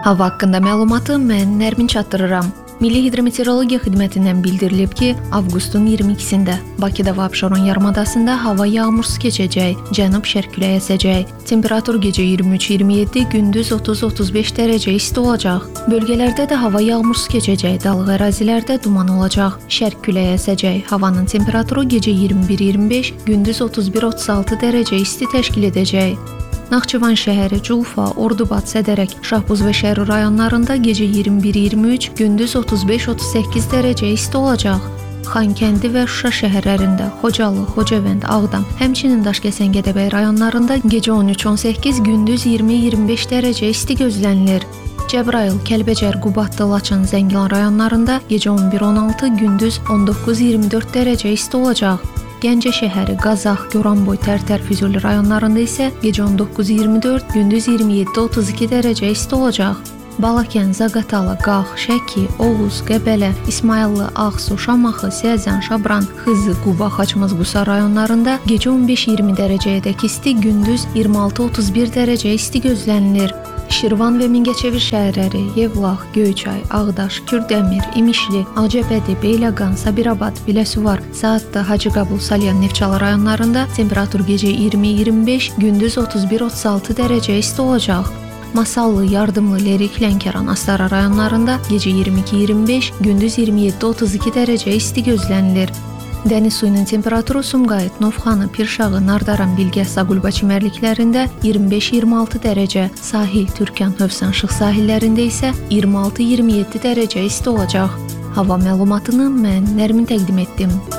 Hava haqqında məlumatı mən Nərmin çatdırıram. Milli Hidrometeorologiya Xidmətindən bildirilib ki, avqustun 22-sində Bakıda və Abşeron yarımadasında hava yağmursuz keçəcək, cənub-şərq küləyi əsəcək. Temperatur gecə 23-27, gündüz 30-35 dərəcə isti olacaq. Bölgələrdə də hava yağmursuz keçəcək, dağlıq ərazilərdə duman olacaq. Şərq küləyi əsəcək. Havanın temperaturu gecə 21-25, gündüz 31-36 dərəcə isti təşkil edəcək. Naxçıvan şəhəri, Culfa, Ordubad, Sədərək, Şahbuz və Şərur rayonlarında gecə 21-23, gündüz 35-38 dərəcə isti olacaq. Xankəndi və Şuşa şəhərlərində, Xocalı, Xocavənd, Ağdam, həmçinin Daşkəsən, Gədəbəy rayonlarında gecə 13-18, gündüz 20-25 dərəcə isti gözlənilir. Cəbrayıl, Kəlbəcər, Qubadlı, Laçın, Zəngilan rayonlarında gecə 11-16, gündüz 19-24 dərəcə isti olacaq. Gəncə şəhəri, Qazax, Goranboy, Tərtər, Füzuli rayonlarında isə gecə 19-24, gündüz 27-32 dərəcə isti olacaq. Balakən, Zaqatala, Qax, Şəki, Oğuz, Qəbələ, İsmayıllı, Ağsu, Şamaxı, Səzən, Şabran, Xızı, Quba, Xaçmaz, Qusa rayonlarında gecə 15-20 dərəcəyədək isti, gündüz 26-31 dərəcə isti gözlənilir. Şirvan və Mingəçevir şəhərləri, Yevlax, Göyçay, Ağdaş, Kürdəmir, İmişli, Ağcabədi, Beyləqan, Sabirabad, Biləsuvar, Saatlı, Hacıqabul, Salyan, Neftçala rayonlarında temperatur gecə 20-25, gündüz 31-36 dərəcə isti olacaq. Masallı, Yardımlı, Lerik, Lənkəran, Astara rayonlarında gecə 22-25, gündüz 27-32 dərəcə isti gözlənilir. Dəniz suyunun temperaturu Sumqayıt, Novxanı, Pirşağı, Nardaran, Bilgə, Saqulba çimərliklərində 25-26 dərəcə, sahil, Türkan, Hövsan, Şıx sahillərində isə 26-27 dərəcə isti olacaq. Hava məlumatını mən Nərmin təqdim etdim.